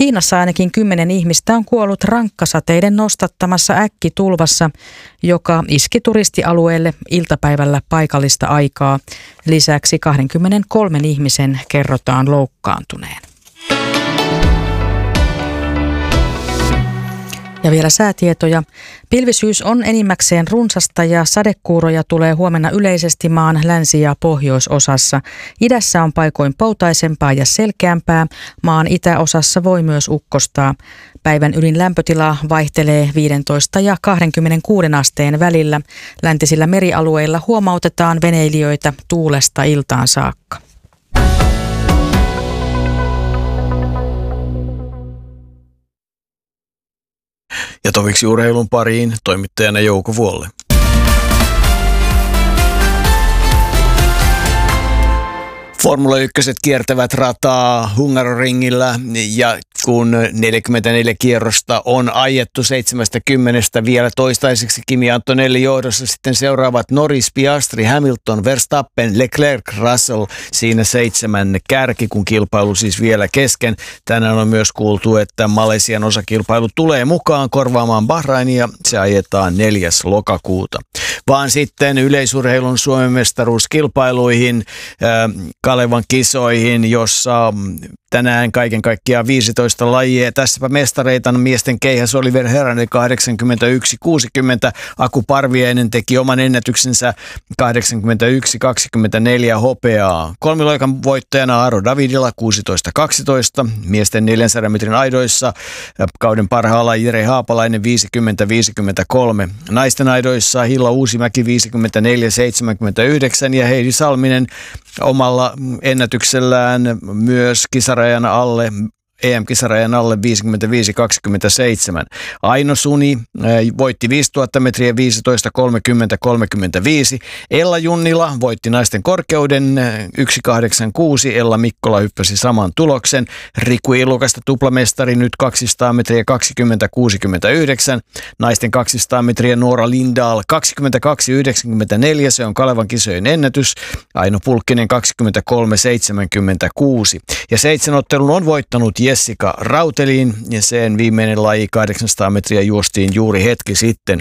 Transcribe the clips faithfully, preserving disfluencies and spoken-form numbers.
Kiinassa ainakin kymmenen ihmistä on kuollut rankkasateiden nostattamassa äkkitulvassa, joka iski turistialueelle iltapäivällä paikallista aikaa. Lisäksi kaksikymmentäkolme ihmisen kerrotaan loukkaantuneen. Ja vielä säätietoja. Pilvisyys on enimmäkseen runsasta ja sadekuuroja tulee huomenna yleisesti maan länsi- ja pohjoisosassa. Idässä on paikoin poutaisempaa ja selkeämpää. Maan itäosassa voi myös ukkostaa. Päivän ylin lämpötila vaihtelee viisitoista ja kaksikymmentäkuusi asteen välillä. Läntisillä merialueilla huomautetaan veneilijöitä tuulesta iltaan saakka. Ja toviksi urheilun pariin toimittajana Jouko Vuolle. Formula yksi kiertävät rataa Hungaroringillä ja kun neljäkymmentäneljä kierrosta on ajettu seitsemänkymmentä vielä toistaiseksi Kimi Antonelli johdossa, sitten seuraavat Norris, Piastri, Hamilton, Verstappen, Leclerc, Russell, siinä seitsemän kärki, kun kilpailu siis vielä kesken. Tänään on myös kuultu, että Malesian osakilpailu tulee mukaan korvaamaan Bahrainia, se ajetaan neljäs lokakuuta. Vaan sitten yleisurheilun Suomen mestaruuskilpailuihin, äh, Kalevan kisoihin, jossa tänään kaiken kaikkiaan viisitoista lajia. Tässäpä mestareita miesten keihäs Oliver Herrani kahdeksankymmentäyksi kuusikymmentä. Aku Parviainen teki oman ennätyksensä kahdeksankymmentäyksi kaksikymmentäneljä hopeaa. Kolmiloikan voittajana Aro Davidilla kuusitoista kaksitoista. Miesten neljänsadan metrin aidoissa kauden parhaalla Jere Haapalainen viisikymmentä viisikymmentäkolme. Naisten aidoissa Hilla Uusimäki viisikymmentäneljä seitsemänkymmentäyhdeksän ja Heidi Salminen omalla ennätyksellään myös kisarajan alle, E M-kisarajan alle viisikymmentäviisi kaksikymmentäseitsemän. Aino Suni äh, voitti viisituhatta metriä viisitoista kolmekymmentä kolmekymmentäviisi. Ella Junnila voitti naisten korkeuden äh, yksi kahdeksankymmentäkuusi. Ella Mikkola hyppäsi saman tuloksen. Riku Ilukasta tuplamestari nyt kaksisataa metriä kaksikymmentä kuusikymmentäyhdeksän. Naisten kaksisataa metriä Noora Lindahl kaksikymmentäkaksi yhdeksänkymmentäneljä. Se on Kalevan kisojen ennätys. Aino Pulkkinen kaksikymmentäkolme seitsemänkymmentäkuusi. Ja seitsemänottelun on voittanut Jessica Rautelin ja sen viimeinen laji kahdeksansataa metriä juostiin juuri hetki sitten.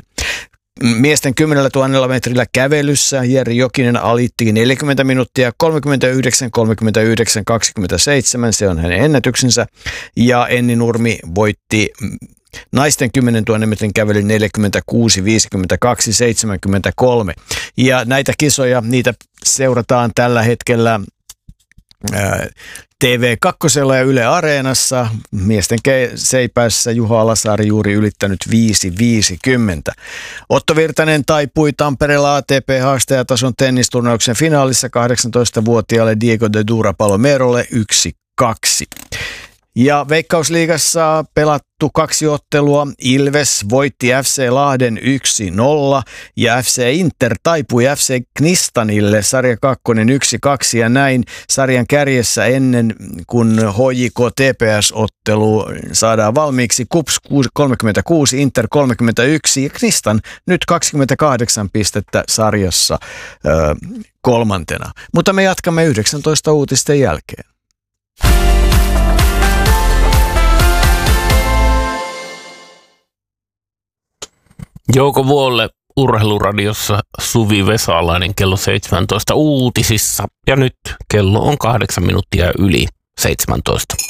Miesten kymmenellä tuhannella metrillä kävelyssä Jerry Jokinen alitti neljäkymmentä minuuttia kolmekymmentäyhdeksän kolmekymmentäyhdeksän kaksikymmentäseitsemän, se on hänen ennätyksensä. Ja Enni Nurmi voitti naisten kymmenen tuhannen metrin kävelyn neljäkymmentäkuusi viisikymmentäkaksi seitsemänkymmentäkolme. Ja näitä kisoja, niitä seurataan tällä hetkellä ää, T V kaksi ja Yle Areenassa. Miesten seipäissä Juha Alasaari juuri ylittänyt viisi viisikymmentä. Otto Virtanen taipui Tampereella A T P-haastajatason tennisturnauksen finaalissa kahdeksantoistavuotiaalle Diego de Dura Palomerolle yksi kaksi. Ja Veikkausliigassa pelattu kaksi ottelua. Ilves voitti F C Lahden yksi nolla ja F C Inter taipui F C Knistanille sarja kakkonen yksi kaksi ja näin sarjan kärjessä ennen kuin H J K T P S-ottelu saadaan valmiiksi. Kups kolmekymmentäkuusi, Inter kolmekymmentäyksi ja Knistan nyt kaksikymmentäkahdeksan pistettä sarjassa ö, kolmantena. Mutta me jatkamme yhdeksäntoista uutisten jälkeen. Jouko Vuolle Urheiluradiossa Suvi Vesalainen kello seitsemäntoista uutisissa ja nyt kello on kahdeksan minuuttia yli seitsemäntoista.